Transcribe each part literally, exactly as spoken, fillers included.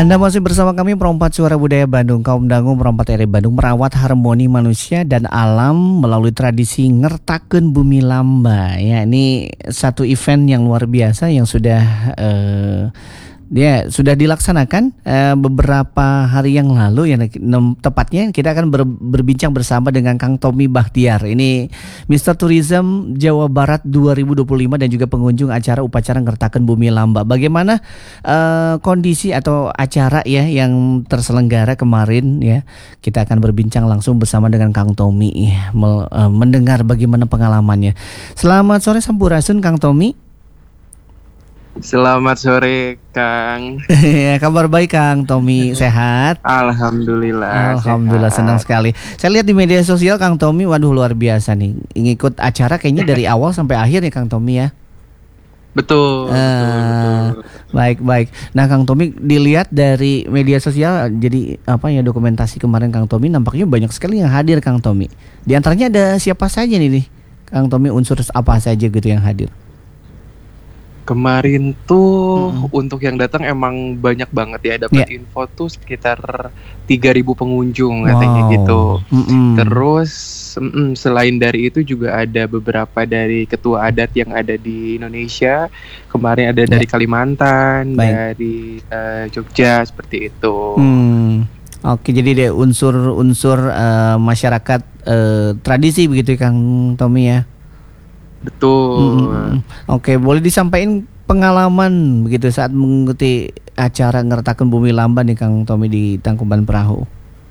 Anda masih bersama kami Perompat Suara Budaya Bandung. Kaum Dangu Perompat R I Bandung merawat harmoni manusia dan alam melalui tradisi ngertakeun bumi lamba. Ya, ini satu event yang luar biasa yang sudah uh, dia sudah dilaksanakan uh, beberapa hari yang lalu ya, tepatnya kita akan ber, berbincang bersama dengan Kang Tommy Bahtiar. Ini Mister Tourism Jawa Barat dua ribu dua puluh lima dan juga pengunjung acara upacara ngertakeun bumi lamba. Bagaimana uh, kondisi atau acara ya yang terselenggara kemarin ya. Kita akan berbincang langsung bersama dengan Kang Tommy ya, me, uh, mendengar bagaimana pengalamannya. Selamat sore Sampurasun Kang Tommy. Selamat sore Kang. Ya, kabar baik Kang Tommy, sehat? Alhamdulillah. Alhamdulillah, sehat. Senang sekali. Saya lihat di media sosial Kang Tommy, waduh luar biasa nih. Ngikut acara kayaknya dari awal sampai akhir nih Kang Tommy ya. Betul, uh, betul, betul. Baik, baik. Nah Kang Tommy, dilihat dari media sosial, jadi apa ya, dokumentasi kemarin Kang Tommy, nampaknya banyak sekali yang hadir Kang Tommy. Di antaranya ada siapa saja nih, nih Kang Tommy, unsur apa saja gitu yang hadir? Kemarin tuh mm-hmm. untuk yang datang emang banyak banget ya, dapat yeah. info tuh sekitar tiga ribu pengunjung katanya wow. gitu. Mm-hmm. Terus mm, selain dari itu juga ada beberapa dari ketua adat yang ada di Indonesia. Kemarin ada yeah. dari Kalimantan, Baik. dari uh, Jogja seperti itu. Hmm. Oke, jadi ada unsur-unsur uh, masyarakat uh, tradisi begitu Kang Tommy ya. Betul. Hmm, Oke, boleh disampaikan pengalaman begitu saat mengikuti acara ngertakeun bumi lamba nih Kang Tommy di Tangkuban Perahu.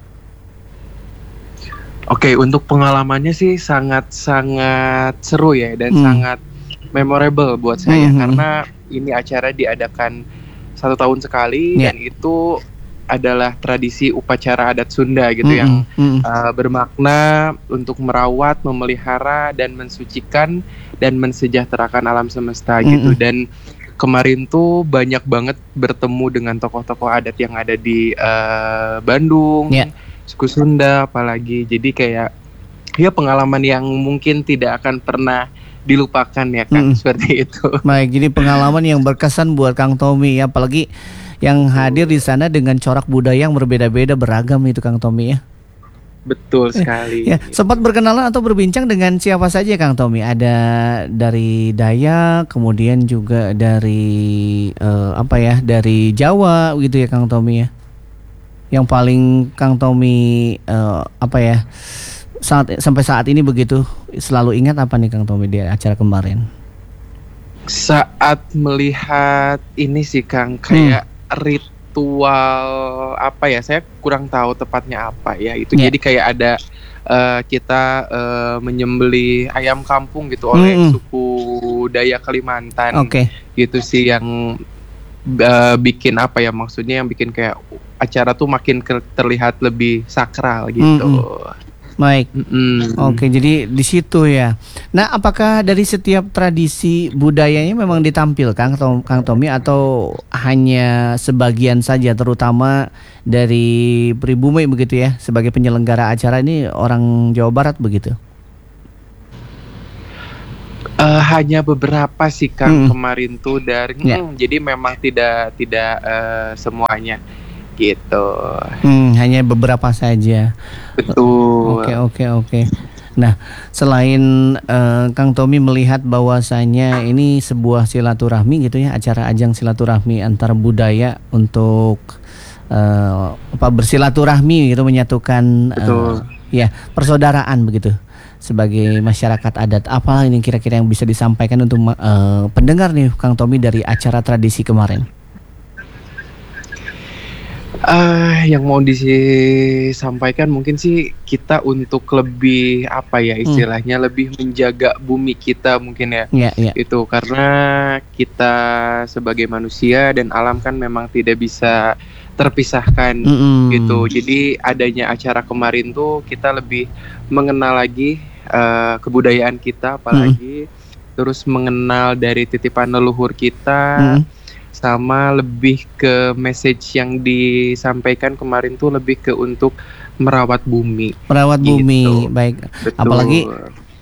Oke, untuk pengalamannya sih sangat-sangat seru ya dan hmm. sangat memorable buat saya hmm. karena ini acara diadakan satu tahun sekali yeah. dan itu adalah tradisi upacara adat Sunda gitu mm-hmm. yang mm-hmm. uh, bermakna untuk merawat, memelihara dan mensucikan dan mensejahterakan alam semesta mm-hmm. gitu. Dan kemarin tuh banyak banget bertemu dengan tokoh-tokoh adat yang ada di uh, Bandung, yeah. suku Sunda apalagi. Jadi kayak ya pengalaman yang mungkin tidak akan pernah dilupakan ya Kang, mm-hmm. seperti itu. Baik, jadi pengalaman yang berkesan buat Kang Tommy ya, apalagi yang hadir di sana dengan corak budaya yang berbeda-beda, beragam itu Kang Tommy ya. Betul sekali. Ya, sempat berkenalan atau berbincang dengan siapa saja Kang Tommy? Ada dari Dayak, kemudian juga dari uh, apa ya, dari Jawa gitu ya Kang Tommy ya. Yang paling Kang Tommy uh, apa ya, saat sampai saat ini begitu selalu ingat apa nih Kang Tommy di acara kemarin? Saat melihat ini sih Kang, kayak hmm. ritual apa ya, saya kurang tahu tepatnya apa ya itu yeah. jadi kayak ada uh, kita uh, menyembelih ayam kampung gitu oleh mm. suku Dayak Kalimantan okay. gitu sih yang uh, bikin apa ya, maksudnya yang bikin kayak acara tuh makin ke- terlihat lebih sakral gitu. Mm-hmm. Baik, mm-hmm. oke, jadi di situ ya. Nah, apakah dari setiap tradisi budayanya memang ditampilkan Kang, Kang Tommy atau hanya sebagian saja, terutama dari pribumi begitu ya, sebagai penyelenggara acara ini orang Jawa Barat begitu? Uh, hanya beberapa sih Kang hmm. kemarin tuh dari, yeah. hmm, jadi memang tidak tidak uh, semuanya. Gitu. Hmm, hanya beberapa saja. Betul. Oke, oke, oke. Nah, selain uh, Kang Tommy melihat bahwasanya ini sebuah silaturahmi gitu ya, acara ajang silaturahmi antar budaya untuk uh, apa bersilaturahmi gitu, menyatukan uh, ya persaudaraan begitu sebagai masyarakat adat. Apa ini kira-kira yang bisa disampaikan untuk uh, pendengar nih Kang Tommy dari acara tradisi kemarin? Uh, yang mau disampaikan mungkin sih kita untuk lebih apa ya istilahnya hmm. lebih menjaga bumi kita mungkin ya yeah, yeah. itu karena kita sebagai manusia dan alam kan memang tidak bisa terpisahkan mm-hmm. gitu. Jadi adanya acara kemarin tuh kita lebih mengenal lagi uh, kebudayaan kita apalagi mm. terus mengenal dari titipan leluhur kita. Mm. Sama lebih ke message yang disampaikan kemarin tuh lebih ke untuk merawat bumi. Merawat gitu. bumi, baik. Betul. Apalagi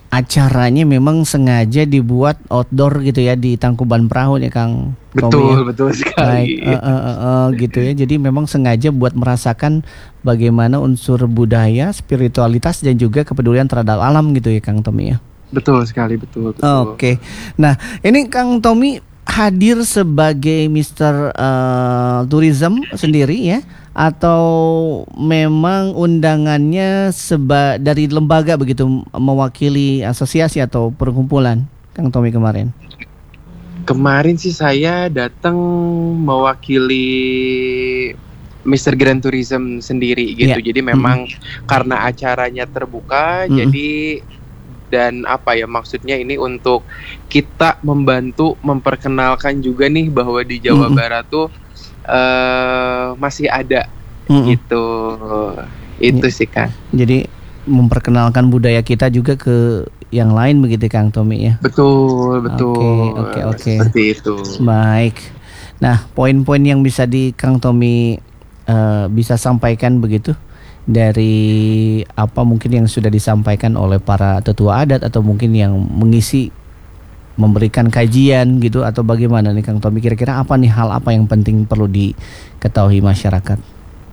acaranya memang sengaja dibuat outdoor gitu ya di Tangkuban Perahu ya Kang Tommy. Betul, Ya? betul sekali. Baik, uh, uh, uh, uh, gitu ya. Jadi memang sengaja buat merasakan bagaimana unsur budaya, spiritualitas dan juga kepedulian terhadap alam gitu ya Kang Tommy ya. Betul sekali, betul. betul. Oke. Okay. Nah, ini Kang Tommy hadir sebagai mister uh, Tourism sendiri ya, atau memang undangannya seba dari lembaga begitu, mewakili asosiasi atau perkumpulan Kang Tommy kemarin? Kemarin sih saya datang mewakili mister Grand Tourism sendiri gitu. Yeah. Jadi memang mm-hmm. karena acaranya terbuka, mm-hmm. jadi dan apa ya maksudnya ini untuk kita membantu memperkenalkan juga nih bahwa di Jawa mm-hmm. Barat tuh uh, masih ada mm-hmm. gitu. Itu yeah. sih Kang. Jadi memperkenalkan budaya kita juga ke yang lain begitu Kang Tommy ya. Betul, betul. Oke, oke, oke. Seperti itu. Baik. Nah, poin-poin yang bisa di Kang Tommy uh, bisa sampaikan begitu dari apa mungkin yang sudah disampaikan oleh para tetua adat atau mungkin yang mengisi memberikan kajian gitu atau bagaimana nih Kang Tommy, kira-kira apa nih hal apa yang penting perlu diketahui masyarakat?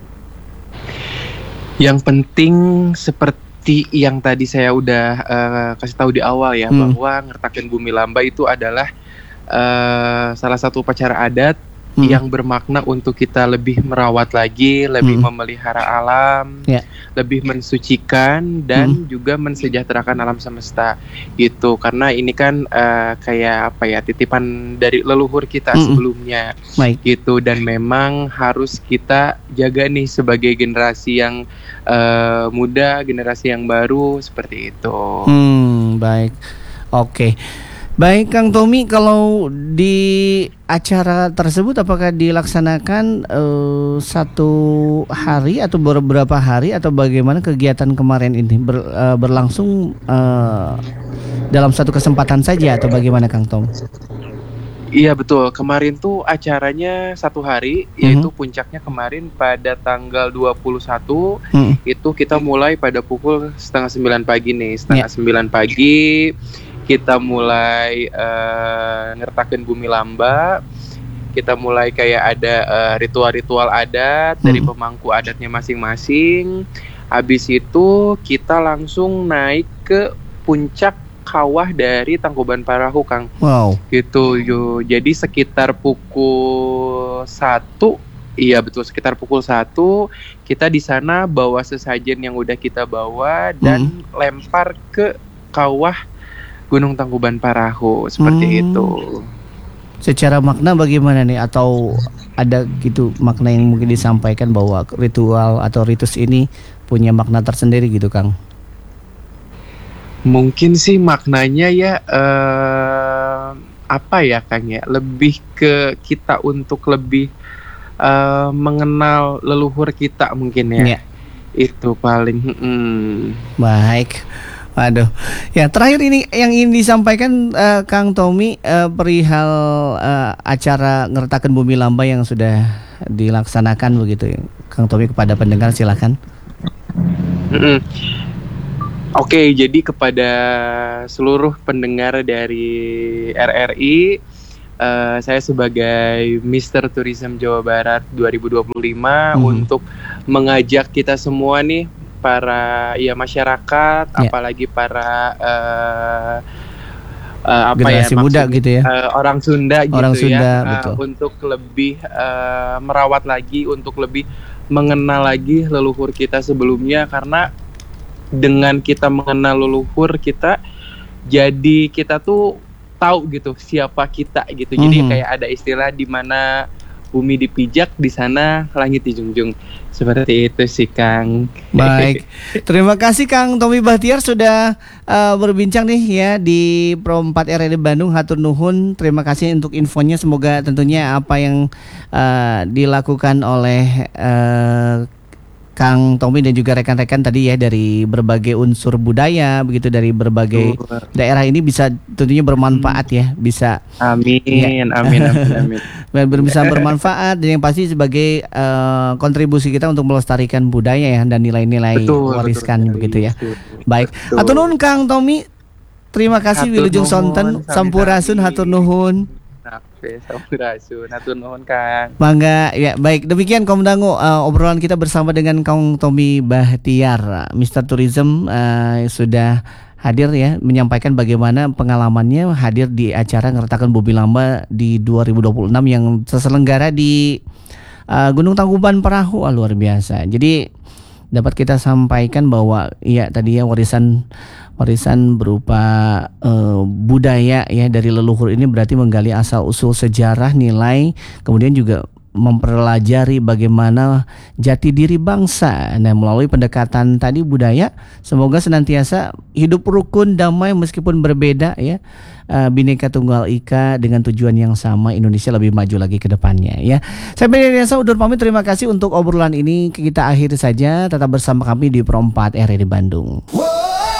Yang penting seperti yang tadi saya udah uh, kasih tahu di awal ya, hmm. bahwa ngertakeun Bumi Lamba itu adalah uh, salah satu upacara adat hmm. yang bermakna untuk kita lebih merawat lagi, lebih hmm. memelihara alam, yeah. lebih mensucikan dan hmm. juga mensejahterakan alam semesta gitu. Karena ini kan uh, kayak apa ya, titipan dari leluhur kita hmm. sebelumnya Baik. gitu, dan memang harus kita jaga nih sebagai generasi yang uh, muda, generasi yang baru seperti itu. Hmm, baik. Oke. Baik Kang Tommy, kalau di acara tersebut apakah dilaksanakan uh, satu hari atau beberapa hari atau bagaimana kegiatan kemarin ini ber, uh, berlangsung uh, dalam satu kesempatan saja atau bagaimana Kang Tom? Iya betul, kemarin tuh acaranya satu hari, mm-hmm. yaitu puncaknya kemarin pada tanggal dua puluh satu, mm-hmm. itu kita mulai pada pukul setengah sembilan pagi nih, setengah yeah. sembilan pagi. Kita mulai uh, ngertakeun Bumi Lamba. Kita mulai kayak ada uh, ritual-ritual adat hmm. dari pemangku adatnya masing-masing. Habis itu kita langsung naik ke puncak kawah dari Tangkuban Perahu, Kang. Wow. Gitu, yo. Jadi sekitar pukul satu, iya betul, sekitar pukul satu kita di sana bawa sesajen yang udah kita bawa dan hmm. lempar ke kawah Gunung Tangkuban Perahu seperti hmm. itu. Secara makna bagaimana nih, atau ada gitu makna yang mungkin disampaikan bahwa ritual atau ritus ini punya makna tersendiri gitu Kang? Mungkin sih maknanya ya uh, apa ya Kang ya, lebih ke kita untuk lebih uh, mengenal leluhur kita mungkin ya. Yeah. Itu paling. Hmm. Baik. Waduh, ya terakhir ini yang ingin disampaikan uh, Kang Tommy uh, perihal uh, acara ngertakeun Bumi Lamba yang sudah dilaksanakan begitu ya, Kang Tommy, kepada pendengar silakan. Mm-hmm. Oke, okay, jadi kepada seluruh pendengar dari R R I, uh, saya sebagai mister Tourism Jawa Barat dua ribu dua puluh lima hmm. untuk mengajak kita semua nih, para ya masyarakat, yeah. apalagi para uh, uh, apa generasi ya muda maksud, gitu ya, uh, orang Sunda orang gitu Sunda, ya, betul. Uh, untuk lebih uh, merawat lagi, untuk lebih mengenal lagi leluhur kita sebelumnya, karena dengan kita mengenal leluhur kita, jadi kita tuh tahu gitu siapa kita gitu. Mm-hmm. Jadi kayak ada istilah di mana bumi dipijak, di sana langit dijunjung. Seperti itu sih Kang. Baik, terima kasih Kang Tommy Bahtiar sudah uh, berbincang nih ya di Pro empat R R I Bandung. Hatur nuhun, terima kasih untuk infonya. Semoga tentunya apa yang uh, dilakukan oleh uh, Kang Tommy dan juga rekan-rekan tadi ya dari berbagai unsur budaya begitu dari berbagai uh. daerah ini bisa tentunya bermanfaat ya, bisa amin ya. amin amin amin bisa bermanfaat, dan yang pasti sebagai uh, kontribusi kita untuk melestarikan budaya ya dan nilai-nilai betul, wariskan betul, begitu ya. Betul, baik, atur nuhun Kang Tommy. terima kasih Wilujeng Sonten, Sampurasun, hatur nuhun. Oke, Sampurasun, hatur nuhun Kang. Bangga ya, baik demikian Kaum Dangu uh, obrolan kita bersama dengan Kang Tommy Bahtiar, Mister Tourism uh, sudah hadir ya menyampaikan bagaimana pengalamannya hadir di acara ngertakeun Bumi Lamba di dua ribu dua puluh enam yang terselenggara di uh, Gunung Tangkuban Perahu. Wah, luar biasa. Jadi dapat kita sampaikan bahwa ya tadi ya warisan warisan berupa uh, budaya ya dari leluhur ini berarti menggali asal usul sejarah, nilai, kemudian juga mempelajari bagaimana jati diri bangsa. Nah, melalui pendekatan tadi budaya, semoga senantiasa hidup rukun, damai meskipun berbeda ya. Uh, Bhinneka Tunggal Ika dengan tujuan yang sama, Indonesia lebih maju lagi ke depannya ya. Saya Benny Riasa undur pamit, terima kasih untuk obrolan ini. Kita akhiri saja, tetap bersama kami di Pro empat R R I Bandung.